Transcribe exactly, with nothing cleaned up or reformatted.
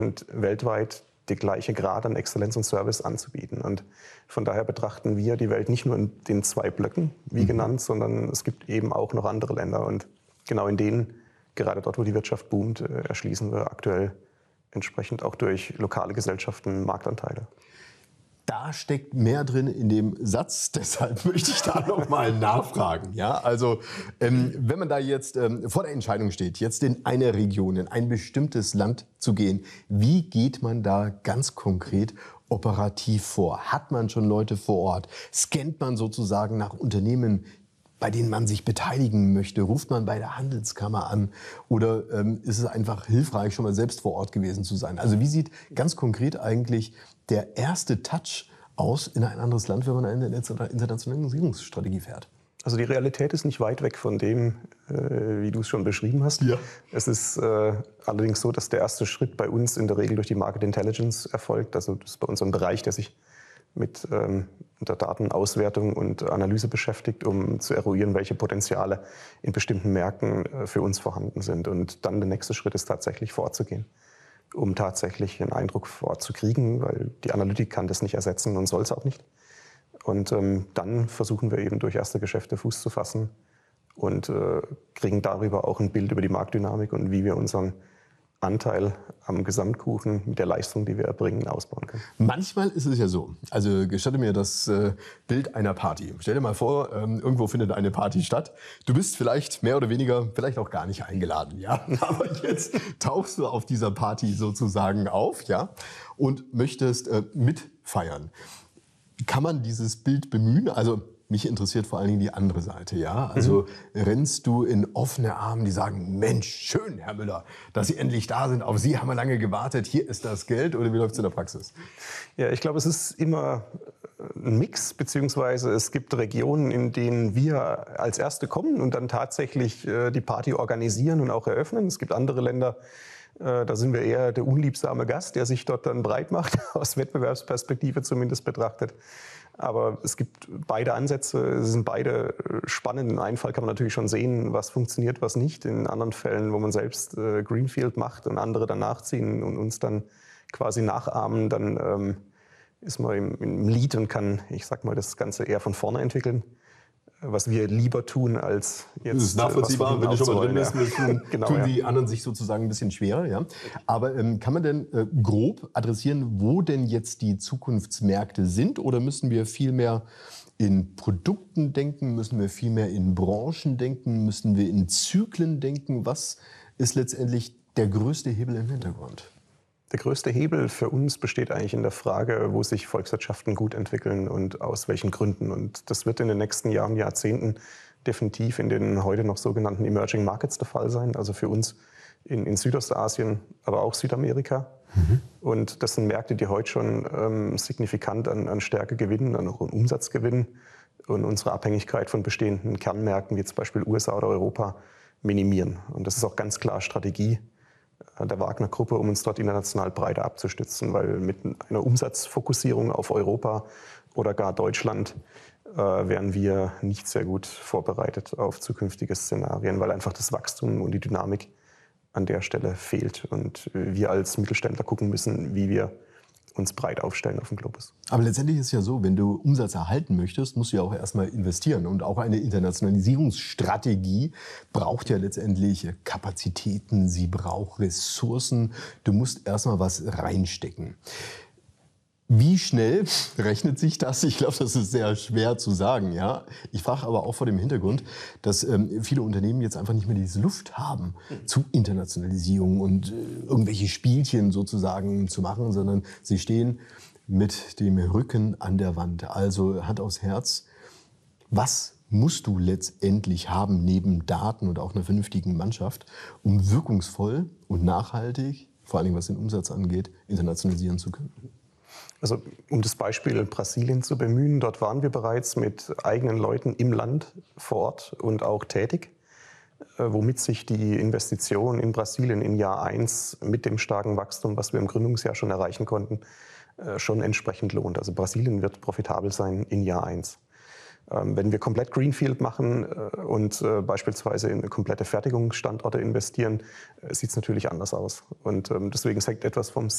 und weltweit der gleiche Grad an Exzellenz und Service anzubieten. Und von daher betrachten wir die Welt nicht nur in den zwei Blöcken, wie mhm. genannt, sondern es gibt eben auch noch andere Länder. Und genau in denen, gerade dort, wo die Wirtschaft boomt, erschließen wir aktuell entsprechend auch durch lokale Gesellschaften Marktanteile. Da steckt mehr drin in dem Satz, deshalb möchte ich da noch mal nachfragen. Ja, also ähm, wenn man da jetzt ähm, vor der Entscheidung steht, jetzt in eine Region, in ein bestimmtes Land zu gehen, wie geht man da ganz konkret operativ vor? Hat man schon Leute vor Ort? Scannt man sozusagen nach Unternehmen, bei denen man sich beteiligen möchte? Ruft man bei der Handelskammer an? Oder ähm, ist es einfach hilfreich, schon mal selbst vor Ort gewesen zu sein? Also wie sieht ganz konkret eigentlich der erste Touch aus in ein anderes Land, wenn man eine Internationalisierungsstrategie fährt? Also die Realität ist nicht weit weg von dem, äh, wie du es schon beschrieben hast. Ja. Es ist äh, allerdings so, dass der erste Schritt bei uns in der Regel durch die Market Intelligence erfolgt. Also das ist bei uns ein Bereich, der sich mit ähm, der Datenauswertung und Analyse beschäftigt, um zu eruieren, welche Potenziale in bestimmten Märkten äh, für uns vorhanden sind. Und dann der nächste Schritt ist tatsächlich vorzugehen, um tatsächlich einen Eindruck vor Ort zu kriegen, weil die Analytik kann das nicht ersetzen und soll es auch nicht. Und ähm, dann versuchen wir eben durch erste Geschäfte Fuß zu fassen und äh, kriegen darüber auch ein Bild über die Marktdynamik und wie wir unseren Anteil am Gesamtkuchen mit der Leistung, die wir erbringen, ausbauen können. Manchmal ist es ja so, also gestatte mir das äh, Bild einer Party. Stell dir mal vor, ähm, irgendwo findet eine Party statt. Du bist vielleicht mehr oder weniger, vielleicht auch gar nicht eingeladen, ja. Aber jetzt tauchst du auf dieser Party sozusagen auf, ja, und möchtest äh, mitfeiern. Kann man dieses Bild bemühen? Also mich interessiert vor allen Dingen die andere Seite, ja. Also mhm. rennst du in offene Arme, die sagen, Mensch, schön, Herr Müller, dass Sie endlich da sind. Auf Sie haben wir lange gewartet. Hier ist das Geld. Oder wie läuft es in der Praxis? Ja, ich glaube, es ist immer ein Mix, beziehungsweise es gibt Regionen, in denen wir als Erste kommen und dann tatsächlich die Party organisieren und auch eröffnen. Es gibt andere Länder, da sind wir eher der unliebsame Gast, der sich dort dann breit macht, aus Wettbewerbsperspektive zumindest betrachtet. Aber es gibt beide Ansätze, sie sind beide spannend. In einem Fall kann man natürlich schon sehen, was funktioniert, was nicht. In anderen Fällen, wo man selbst äh, Greenfield macht und andere dann nachziehen und uns dann quasi nachahmen, dann ähm, ist man im, im Lead und kann, ich sag mal, das Ganze eher von vorne entwickeln. Was wir lieber tun, als jetzt. Das ist nachvollziehbar, wenn du schon mal drin bist, ja. tun, genau, tun ja. die anderen sich sozusagen ein bisschen schwerer. Ja? Aber ähm, kann man denn äh, grob adressieren, wo denn jetzt die Zukunftsmärkte sind? Oder müssen wir viel mehr in Produkten denken? Müssen wir viel mehr in Branchen denken? Müssen wir in Zyklen denken? Was ist letztendlich der größte Hebel im Hintergrund? Der größte Hebel für uns besteht eigentlich in der Frage, wo sich Volkswirtschaften gut entwickeln und aus welchen Gründen. Und das wird in den nächsten Jahren, Jahrzehnten definitiv in den heute noch sogenannten Emerging Markets der Fall sein. Also für uns in, in Südostasien, aber auch Südamerika. Mhm. Und das sind Märkte, die heute schon ähm, signifikant an, an Stärke gewinnen, an Umsatz gewinnen und unsere Abhängigkeit von bestehenden Kernmärkten, wie zum Beispiel U S A oder Europa, minimieren. Und das ist auch ganz klar Strategie der Wagner-Gruppe, um uns dort international breiter abzustützen, weil mit einer Umsatzfokussierung auf Europa oder gar Deutschland äh, wären wir nicht sehr gut vorbereitet auf zukünftige Szenarien, weil einfach das Wachstum und die Dynamik an der Stelle fehlt und wir als Mittelständler gucken müssen, wie wir uns breit aufstellen auf dem Globus. Aber letztendlich ist es ja so, wenn du Umsatz erhalten möchtest, musst du ja auch erstmal investieren. Und auch eine Internationalisierungsstrategie braucht ja letztendlich Kapazitäten, sie braucht Ressourcen. Du musst erstmal was reinstecken. Wie schnell rechnet sich das? Ich glaube, das ist sehr schwer zu sagen. Ja? Ich frage aber auch vor dem Hintergrund, dass ähm, viele Unternehmen jetzt einfach nicht mehr diese Luft haben zu Internationalisierung und äh, irgendwelche Spielchen sozusagen zu machen, sondern sie stehen mit dem Rücken an der Wand. Also Hand aufs Herz. Was musst du letztendlich haben neben Daten und auch einer vernünftigen Mannschaft, um wirkungsvoll und nachhaltig, vor allem was den Umsatz angeht, internationalisieren zu können? Also um das Beispiel Brasilien zu bemühen, dort waren wir bereits mit eigenen Leuten im Land vor Ort und auch tätig, womit sich die Investition in Brasilien in Jahr eins mit dem starken Wachstum, was wir im Gründungsjahr schon erreichen konnten, schon entsprechend lohnt. Also Brasilien wird profitabel sein in Jahr eins. Wenn wir komplett Greenfield machen und beispielsweise in komplette Fertigungsstandorte investieren, sieht es natürlich anders aus. Und deswegen hängt etwas vom